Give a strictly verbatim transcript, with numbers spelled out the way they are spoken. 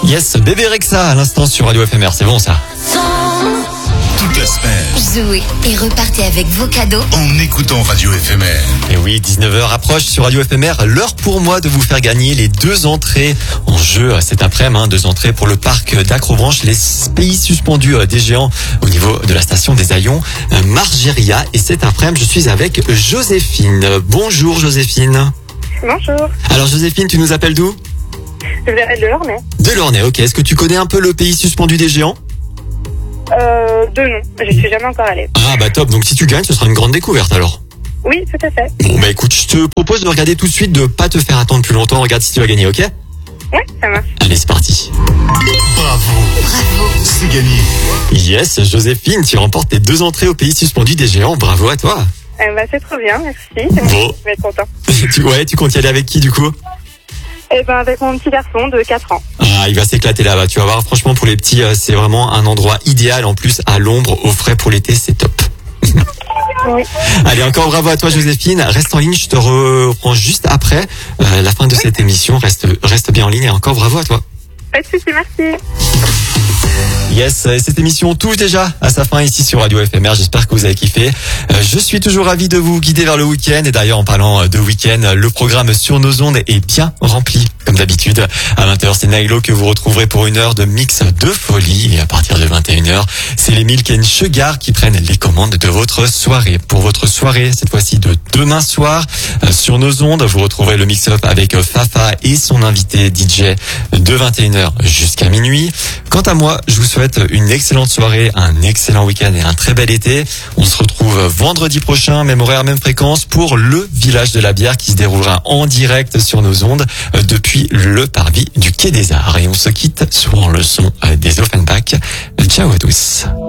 Yes, bébé Rexa à l'instant sur Radio F M R, c'est bon ça. Toute la semaine. Jouez et repartez avec vos cadeaux en écoutant Radio F M R. Et oui, dix-neuf heures approche sur Radio F M R, l'heure pour moi de vous faire gagner les deux entrées en jeu cet après-midi, hein, deux entrées pour le parc d'Acrobranche, les pays suspendus des géants au niveau de la station des Haillons, Margeria. Et cet après-midi, je suis avec Joséphine. Bonjour Joséphine. Bonjour. Alors Joséphine, tu nous appelles d'où ? Je vous appelle de Lornay. De Lornay, ok. Est-ce que tu connais un peu le pays suspendu des géants ? Euh, de nom. Je suis jamais encore allée. Ah bah top, donc si tu gagnes, ce sera une grande découverte alors. Oui, tout à fait. Bon bah écoute, je te propose de regarder tout de suite, de pas te faire attendre plus longtemps. Regarde si tu vas gagner, ok ? Ouais, ça marche. Allez, c'est parti. Bravo. Bravo. C'est gagné. Yes, Joséphine, tu remportes tes deux entrées au pays suspendu des géants. Bravo à toi. Eh ben, c'est trop bien, merci. Bon. Je vais être content. tu, ouais, tu comptes y aller avec qui du coup ? Eh ben, avec mon petit garçon de quatre ans. Ah, il va s'éclater là-bas. Tu vas voir, franchement, pour les petits, euh, c'est vraiment un endroit idéal. En plus, à l'ombre, au frais pour l'été, c'est top. Oui. Allez, encore bravo à toi, Joséphine. Reste en ligne, je te reprends juste après euh, la fin de cette émission. Reste, reste bien en ligne et encore bravo à toi. Pas de soucis, merci. Yes, cette émission touche déjà à sa fin ici sur Radio F M R. J'espère que vous avez kiffé. Euh, je suis toujours ravi de vous guider vers le week-end. Et d'ailleurs, en parlant de week-end, le programme sur nos ondes est bien rempli. Comme d'habitude, à vingt heures, c'est Nailo que vous retrouverez pour une heure de mix de folie. Et à partir de vingt et une heures, c'est les Milk and Sugar qui prennent les commandes de votre soirée. Pour votre soirée, cette fois-ci de demain soir, euh, sur nos ondes, vous retrouverez le mix-up avec Fafa et son invité D J de vingt et une heures jusqu'à minuit. Quant à moi, je vous souhaite une excellente soirée, un excellent week-end et un très bel été. On se retrouve vendredi prochain, même horaire, même fréquence, pour le village de la bière qui se déroulera en direct sur nos ondes euh, depuis le parvis du Quai des Arts. Et on se quitte sur le son des Offenbach. Ciao à tous.